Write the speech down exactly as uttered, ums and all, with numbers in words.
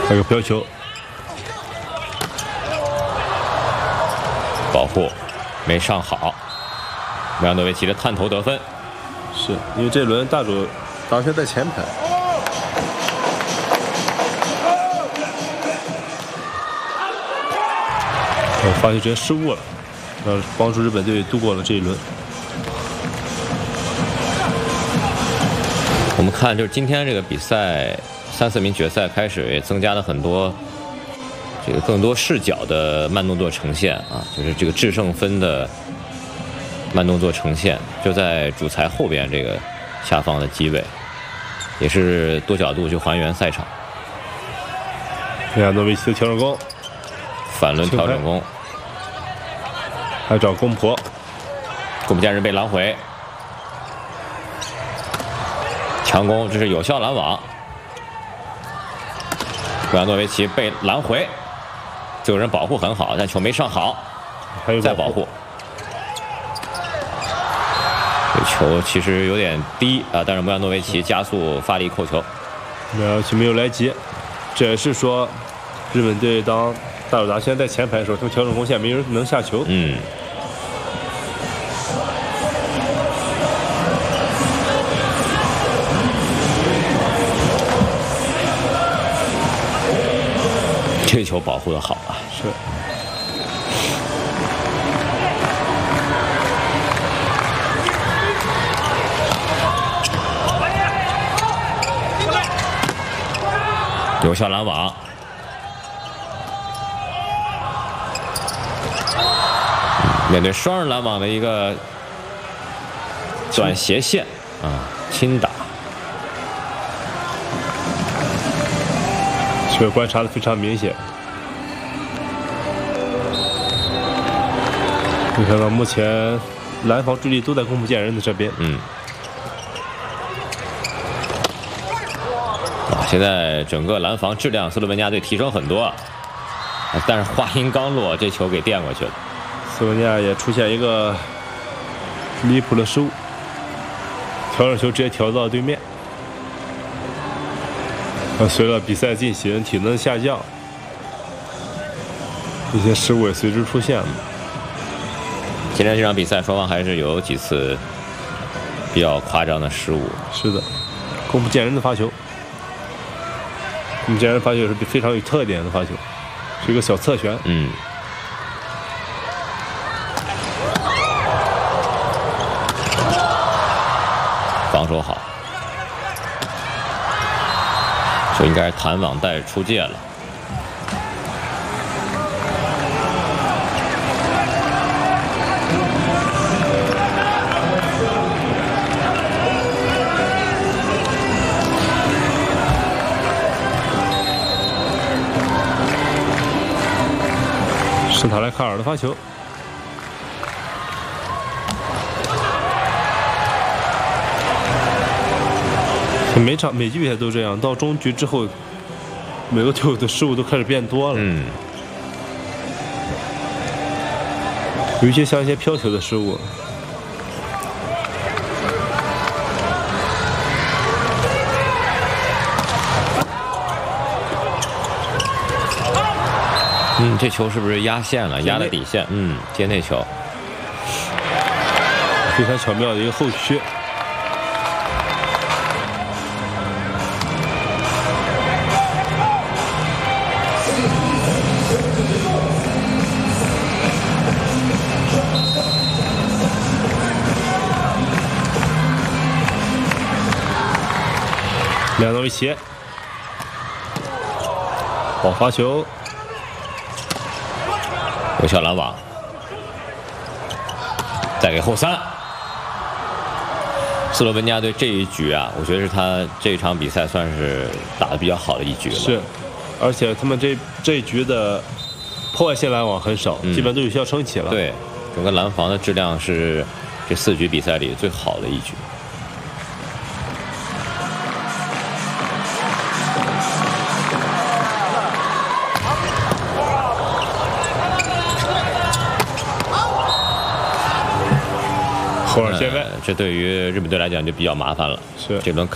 还有飘球， 保护没上好，梅扬诺维奇的探头得分。 是因为这轮大主达轩在前排。我发球直接失误了，呃，帮助日本队度过了这一轮。 我们看，就是今天这个比赛三四名决赛开始，也增加了很多这个更多视角的慢动作呈现啊，就是这个制胜分的慢动作呈现，就在主裁后边这个下方的机位，也是多角度去还原赛场。 梅扬诺维奇的调整弓。 反轮调整弓， 还找公婆， 宫部健人被拦回，强攻，这是有效拦网。梅扬诺维奇被拦回，这个人保护很好，但球没上好， 还有再保护。这球其实有点低啊，但是梅扬诺维奇加速发力扣球， 梅扬诺维奇没有来接，这也是说日本队当大主达轩在前排的时候，他们调整攻线没人能下球。 嗯。这球保护的好啊！ 是。 有效拦网。面对双人拦网的一个短斜线啊，轻打。 这个观察的非常明显。你看到目前拦防注意力都在宫部健人的这边。 嗯。啊，现在整个拦防质量斯洛文尼亚队提升很多啊，但是话音刚落，这球给垫过去了。 斯洛文尼亚也出现一个离谱的失误，调整球直接调到对面。随着比赛进行，体能下降，一些失误也随之出现了。 今天这场比赛，双方还是有几次比较夸张的失误。 是的，宫部健人的发球，宫部健人发球也是非常有特点的发球，是一个小侧旋。 嗯。防守好。就应该是弹网带出界了。 是塔莱卡尔的发球。每场每局比赛都这样，到中局之后，每个队友的失误都开始变多了。 嗯。 有一些像一些飘球的失误。 嗯，这球是不是压线了？压了底线。嗯，接内球。 非常巧妙的一个后屈。梅扬诺维奇，好发球， 有效拦网，再给后三。斯洛文尼亚队这一局啊，我觉得是他这场比赛算是打得比较好的一局了。 是，而且他们这这一局的破坏性拦网很少，嗯、基本都有效撑起了。 对，整个拦防的质量是这四局比赛里最好的一局。 后二线外， 这对于日本队来讲就比较麻烦了。 是这轮。